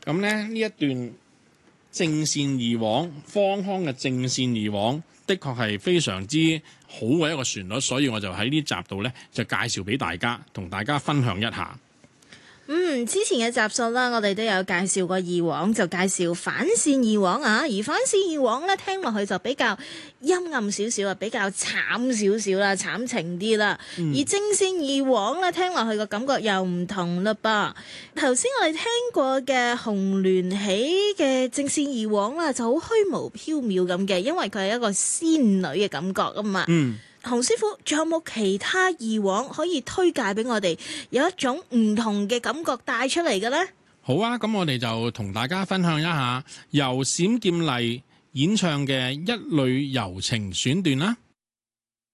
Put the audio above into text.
咁咧呢一段正線而往，方腔嘅正線而往，的確係非常之好嘅一個旋律，所以我就喺呢集度咧就介紹俾大家，同大家分享一下。 之前嘅集數啦，我哋都有介紹過二黃，就介紹反線二黃啊。而反線二黃咧，聽落去就比較陰暗少少啊，比較慘少少啦，慘情啲啦。而正線二黃咧，聽落去個感覺又唔同啦噃。頭先我哋聽過嘅紅鸞喜嘅正線二黃啦，就好虛無縹緲咁嘅，因為佢係一個仙女嘅感覺啊嘛。洪師傅，仲有冇其他二黃可以推介俾我哋，有一種唔同嘅感覺帶出嚟嘅呢？ 好啊，咁我哋就同大家分享一下由冼劍麗演唱嘅一縷柔情選段啦。